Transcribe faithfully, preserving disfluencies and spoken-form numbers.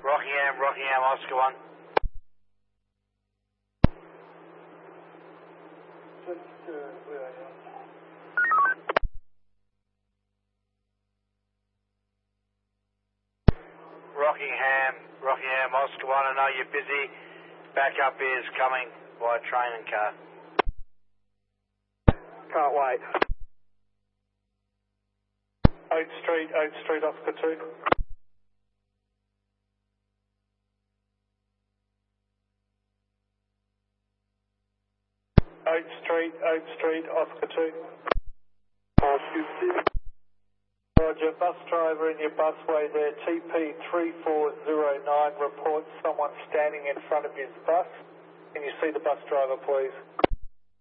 Rockingham, Rockingham, Oscar one. Just, uh, where are you? Rockingham, Rockingham, Oscar one. I know you're busy. Backup is coming by train and car. Can't wait. eighth Street, eighth Street, Oscar two. eighth Street, eighth Street, Oscar two. Roger, bus driver in your busway there, T P three four zero nine reports someone standing in front of his bus. Can you see the bus driver, please?